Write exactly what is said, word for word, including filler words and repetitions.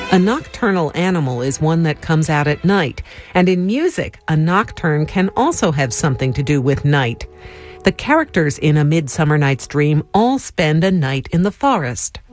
A nocturnal animal is one that comes out at night, and in music, a nocturne can also have something to do with night. The characters in A Midsummer Night's Dream all spend a night in the forest.